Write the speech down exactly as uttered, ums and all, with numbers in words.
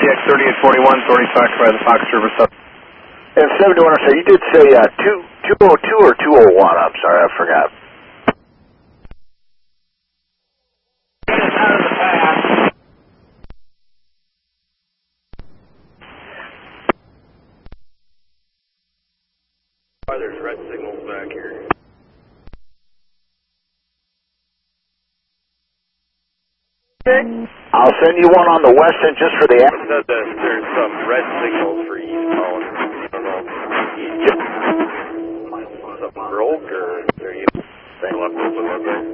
X thirty-eight forty-one, Authority Fox by the Fox River South. And seventy-one, so you did say uh, two, two oh two or two oh one, I'm sorry, I forgot. Oh, there's red signals back here. I'll send you one on the west end just for the... It said that there's some red signals for eastbound. I don't know if it's east. Something broke or there you... They left open, was they?